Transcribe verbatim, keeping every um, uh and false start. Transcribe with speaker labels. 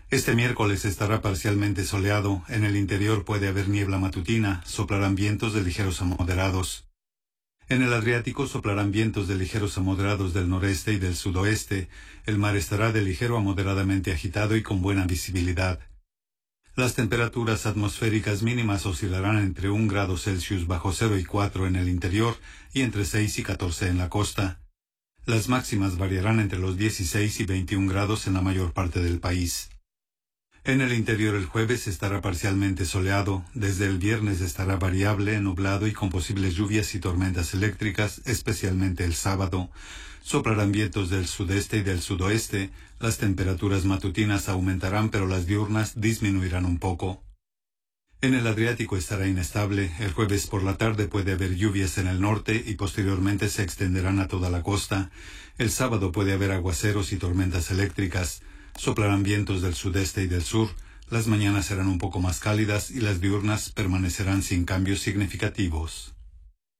Speaker 1: Este miércoles estará parcialmente soleado, en el interior puede haber niebla matutina, soplarán vientos de ligeros a moderados. En el Adriático soplarán vientos de ligeros a moderados del noreste y del sudoeste, el mar estará de ligero a moderadamente agitado y con buena visibilidad. Las temperaturas atmosféricas mínimas oscilarán entre un grado Celsius bajo cero y cuatro en el interior y entre seis y catorce en la costa. Las máximas variarán entre los dieciséis y veintiún grados en la mayor parte del país. En el interior el jueves estará parcialmente soleado, desde el viernes estará variable, nublado y con posibles lluvias y tormentas eléctricas, especialmente el sábado. Soplarán vientos del sudeste y del sudoeste, las temperaturas matutinas aumentarán pero las diurnas disminuirán un poco. En el Adriático estará inestable, el jueves por la tarde puede haber lluvias en el norte y posteriormente se extenderán a toda la costa. El sábado puede haber aguaceros y tormentas eléctricas. Soplarán vientos del sudeste y del sur, las mañanas serán un poco más cálidas y las diurnas permanecerán sin cambios significativos.